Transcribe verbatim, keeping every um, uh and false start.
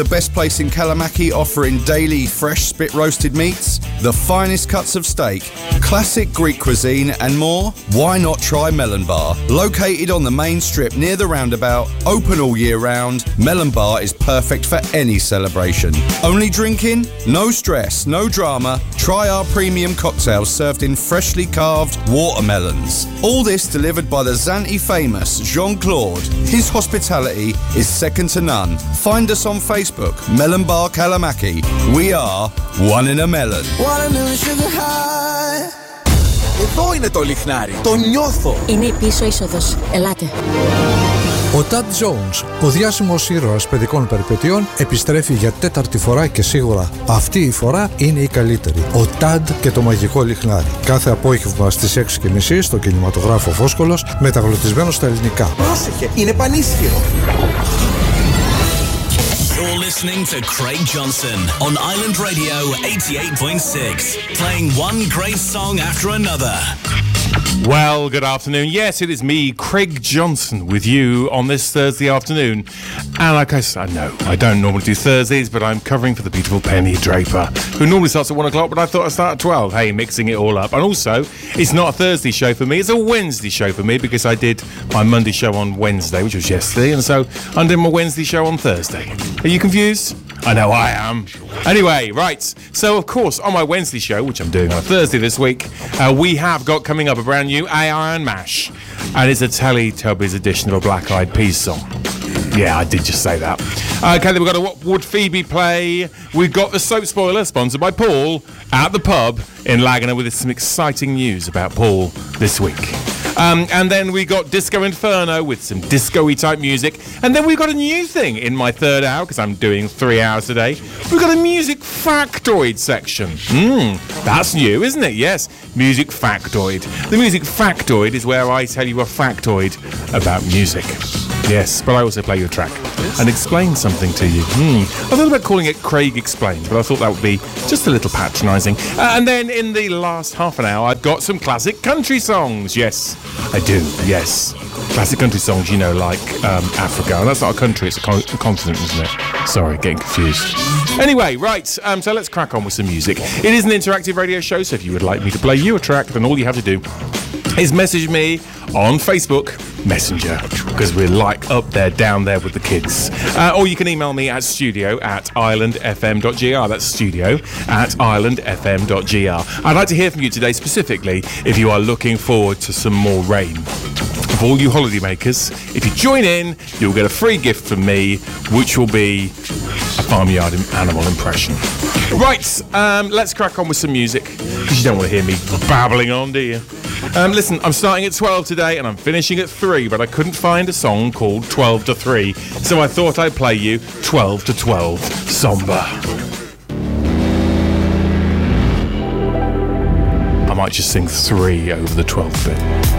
The best place in Kalamaki, offering daily fresh spit roasted meats, the finest cuts of steak, classic Greek cuisine and more? Why not try Melon Bar? Located on the main strip near the roundabout, open all year round, Melon Bar is perfect for any celebration. Only drinking? No stress, no drama. Try our premium cocktails served in freshly carved watermelons. All this delivered by the Zante famous Jean-Claude. His hospitality is second to none. Find us on Facebook. Melon Bar Kalamaki. We are one in a melon. Εδώ είναι το λιχνάρι. Το νιώθω. Είναι η πίσω είσοδος. Ελάτε. Ο Tad Jones, ο διάσημος ήρωας παιδικών περιπετειών, επιστρέφει για τέταρτη φορά και σίγουρα αυτή η φορά είναι η καλύτερη. Ο Tad και το μαγικό λιχνάρι. Κάθε απόγευμα στις έξι και μισή στο κινηματογράφο Φόσκολος, μεταγλωτισμένο στα ελληνικά. Πρόσεχε, είναι πανίσχυρο. You're listening to Craig Johnson on Island Radio eighty-eight point six, playing one great song after another. Well, good afternoon. Yes, it is me, Craig Johnson, with you on this Thursday afternoon. And like I said, no, I don't normally do Thursdays, but I'm covering for the beautiful Penny Draper, who normally starts at one o'clock, but I thought I'd start at twelve. Hey, mixing it all up. And also, it's not a Thursday show for me, it's a Wednesday show for me, because I did my Monday show on Wednesday, which was yesterday, and so I'm doing my Wednesday show on Thursday. Are you confused? I know I am. Anyway, right. So, of course, on my Wednesday show, which I'm doing on Thursday this week, uh, we have got coming up a brand new A Iron Mash. And it's a Teletubbies edition of a Black Eyed Peas song. Yeah, I did just say that. Okay, then we've got a What Would Phoebe Play? We've got the Soap Spoiler, sponsored by Paul, at the pub in Laguna with some exciting news about Paul this week. Um, and then we got Disco Inferno with some disco-y type music. And then we've got a new thing in my third hour, because I'm doing three hours today. We've got a music factoid section. Hmm, that's new, isn't it? Yes, music factoid. The music factoid is where I tell you a factoid about music. Yes, but I also play you a track and explain something to you. Hmm. I thought about calling it Craig Explains, but I thought that would be just a little patronising. Uh, and then in the last half an hour, I've got some classic country songs. Yes, I do, yes. Classic country songs, you know, like um, Africa. And that's not a country, it's a, con- a continent, isn't it? Sorry, getting confused. Anyway, right, um, so let's crack on with some music. It is an interactive radio show, so if you would like me to play you a track, then all you have to do is message me on Facebook Messenger, because we're like up there, down there with the kids. Uh, or you can email me at studio at islandfm.gr. That's studio at islandfm.gr. I'd like to hear from you today specifically if you are looking forward to some more rain. For all you holidaymakers, if you join in, you'll get a free gift from me, which will be a farmyard animal impression. Right, um, let's crack on with some music, because you don't want to hear me babbling on, do you? Um, listen, I'm starting at twelve today and I'm finishing at three, but I couldn't find a song called twelve to three, so I thought I'd play you twelve to twelve Samba. I might just sing three over the twelfth bit.